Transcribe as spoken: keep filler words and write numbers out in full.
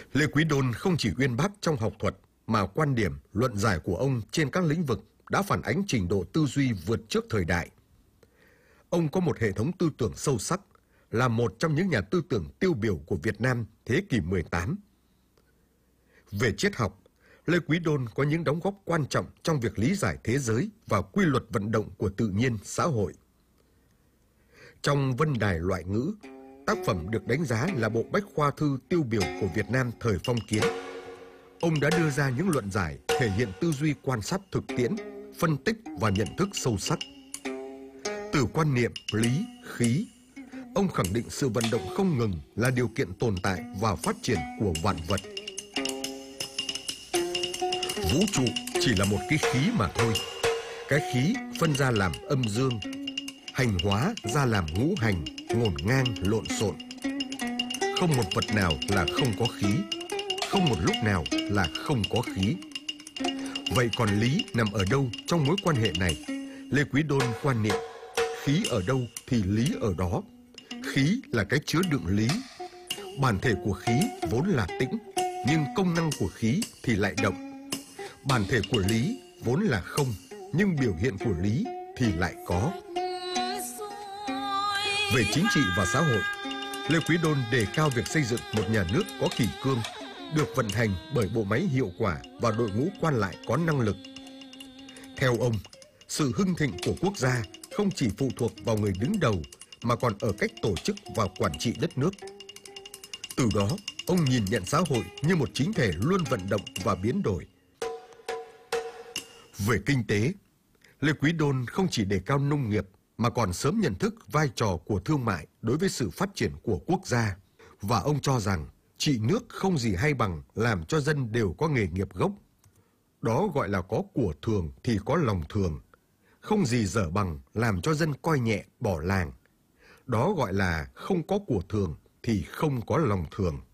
Lê Quý Đôn không chỉ uyên bác trong học thuật, mà quan điểm, luận giải của ông trên các lĩnh vực đã phản ánh trình độ tư duy vượt trước thời đại. Ông có một hệ thống tư tưởng sâu sắc, là một trong những nhà tư tưởng tiêu biểu của Việt Nam thế kỷ mười tám. Về triết học, Lê Quý Đôn có những đóng góp quan trọng trong việc lý giải thế giới và quy luật vận động của tự nhiên xã hội. Trong Vân Đài Loại Ngữ, tác phẩm được đánh giá là bộ bách khoa thư tiêu biểu của Việt Nam thời phong kiến, ông đã đưa ra những luận giải thể hiện tư duy quan sát thực tiễn, phân tích và nhận thức sâu sắc. Từ quan niệm lý, khí, ông khẳng định sự vận động không ngừng là điều kiện tồn tại và phát triển của vạn vật. Vũ trụ chỉ là một cái khí mà thôi. Cái khí phân ra làm âm dương, hành hóa ra làm ngũ hành, ngổn ngang lộn xộn. Không một vật nào là không có khí, không một lúc nào là không có khí. Vậy còn lý nằm ở đâu trong mối quan hệ này? Lê Quý Đôn quan niệm khí ở đâu thì lý ở đó. Khí là cái chứa đựng lý. Bản thể của khí vốn là tĩnh, nhưng công năng của khí thì lại động. Bản thể của lý vốn là không, nhưng biểu hiện của lý thì lại có. Về chính trị và xã hội, Lê Quý Đôn đề cao việc xây dựng một nhà nước có kỷ cương, được vận hành bởi bộ máy hiệu quả và đội ngũ quan lại có năng lực. Theo ông, sự hưng thịnh của quốc gia không chỉ phụ thuộc vào người đứng đầu, mà còn ở cách tổ chức và quản trị đất nước. Từ đó, ông nhìn nhận xã hội như một chính thể luôn vận động và biến đổi. Về kinh tế, Lê Quý Đôn không chỉ đề cao nông nghiệp, mà còn sớm nhận thức vai trò của thương mại đối với sự phát triển của quốc gia. Và ông cho rằng, trị nước không gì hay bằng làm cho dân đều có nghề nghiệp gốc. Đó gọi là có của thường thì có lòng thường. Không gì dở bằng làm cho dân coi nhẹ bỏ làng. Đó gọi là không có của thường thì không có lòng thường.